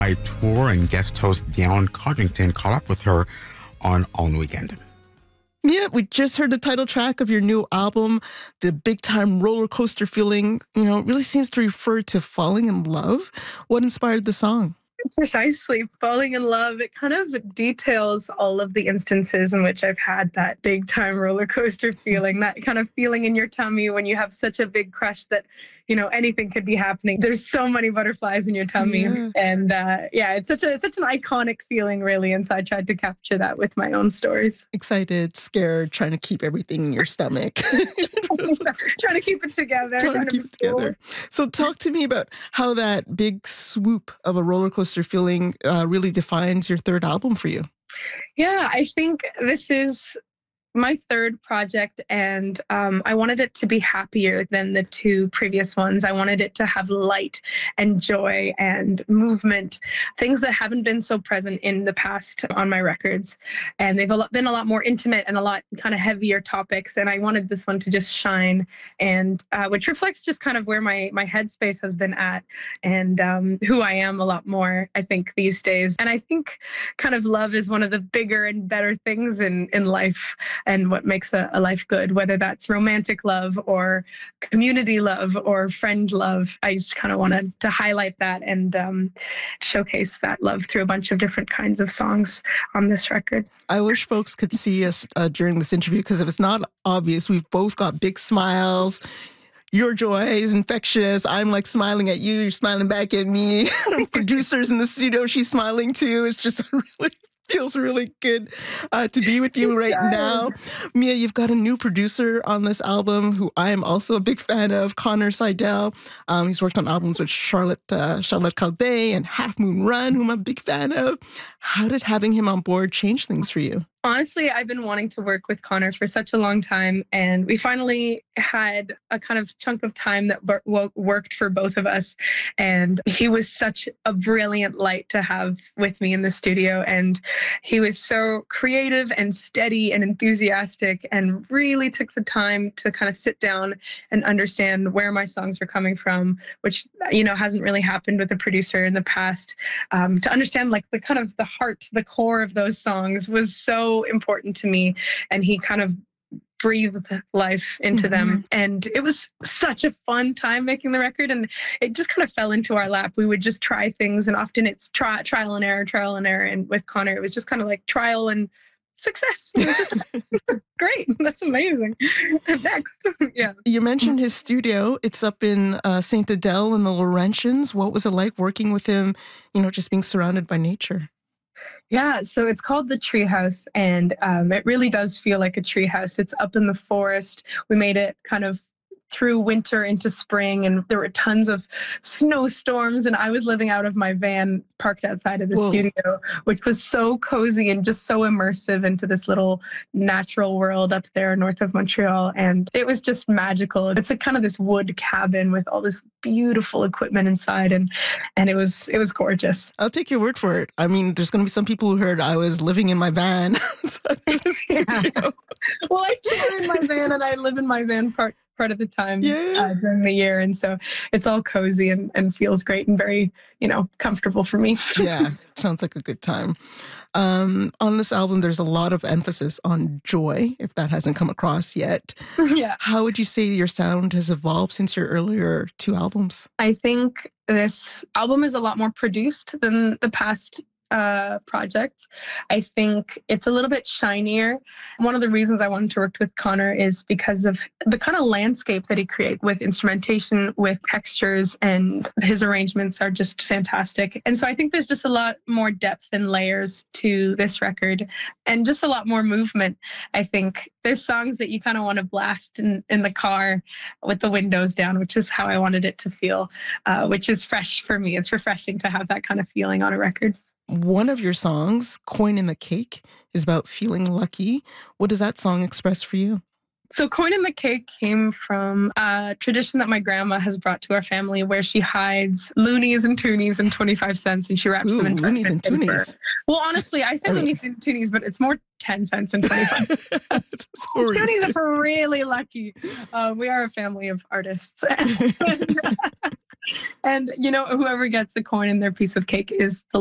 I tour and guest host Dion Codrington caught up with her on All New Weekend. Yeah, we just heard the title track of your new album, the big time roller coaster feeling, really seems to refer to falling in love. What inspired the song? Precisely. Falling in love. It kind of details all of the instances in which I've had that big time roller coaster feeling, that kind of feeling in your tummy when you have such a big crush that, anything could be happening. There's so many butterflies in your tummy. Yeah. And it's such an iconic feeling, really. And so I tried to capture that with my own stories. Excited, scared, trying to keep everything in your stomach. Trying to keep it together. Trying to keep it together. So talk to me about how that big swoop of a roller coaster feeling really defines your third album for you. Yeah, I think this is my third project, and I wanted it to be happier than the two previous ones. I wanted it to have light and joy and movement, things that haven't been so present in the past on my records. And they've been a lot more intimate and a lot kind of heavier topics. And I wanted this one to just shine, and which reflects just kind of where my headspace has been at and who I am a lot more, I think, these days. And I think kind of love is one of the bigger and better things in life, and what makes a life good, whether that's romantic love or community love or friend love. I just kind of wanted to highlight that and showcase that love through a bunch of different kinds of songs on this record. I wish folks could see us during this interview, because if it's not obvious, we've both got big smiles. Your joy is infectious. I'm like smiling at you. You're smiling back at me. Producers in the studio, she's smiling too. It's just really feels really good to be with you right now. Mia, you've got a new producer on this album who I am also a big fan of, Connor Seidel. He's worked on albums with Charlotte Caldet and Half Moon Run, whom I'm a big fan of. How did having him on board change things for you? Honestly, I've been wanting to work with Connor for such a long time, and we finally had a kind of chunk of time that worked for both of us. And he was such a brilliant light to have with me in the studio. And he was so creative and steady and enthusiastic, and really took the time to kind of sit down and understand where my songs were coming from, which, hasn't really happened with a producer in the past. To understand like the kind of the heart, the core of those songs was so important to me, and he kind of breathed life into them. And it was such a fun time making the record, and it just kind of fell into our lap. We would just try things, and often it's trial and error. And with Connor, it was just kind of like trial and success. It was just great. That's amazing. Next. Yeah. You mentioned his studio. It's up in St. Adele in the Laurentians. What was it like working with him, just being surrounded by nature? Yeah, so it's called the Treehouse, and it really does feel like a treehouse. It's up in the forest. We made it kind of through winter into spring, and there were tons of snowstorms, and I was living out of my van parked outside of the studio, which was so cozy and just so immersive into this little natural world up there north of Montreal. And it was just magical. It's a kind of this wood cabin with all this beautiful equipment inside, and it was gorgeous. I'll take your word for it. I mean, there's going to be some people who heard I was living in my van. Well, I do live in my van, and I live in my van part of the time during the year. And so it's all cozy and feels great and very, comfortable for me. Yeah, sounds like a good time. On this album, there's a lot of emphasis on joy, if that hasn't come across yet. Yeah. How would you say your sound has evolved since your earlier two albums? I think this album is a lot more produced than the past projects. I think it's a little bit shinier. One of the reasons I wanted to work with Connor is because of the kind of landscape that he creates with instrumentation, with textures, and his arrangements are just fantastic. And so I think there's just a lot more depth and layers to this record, and just a lot more movement. I think there's songs that you kind of want to blast in the car with the windows down, which is how I wanted it to feel, which is fresh for me. It's refreshing to have that kind of feeling on a record. One of your songs, Coin in the Cake, is about feeling lucky. What does that song express for you? So Coin in the Cake came from a tradition that my grandma has brought to our family, where she hides loonies and toonies and 25 cents, and she wraps them in loonies and toonies. Well, honestly, I say loonies and toonies, but it's more 10 cents and 25 cents. Toonies are really lucky. We are a family of artists. And, whoever gets the corn in their piece of cake is the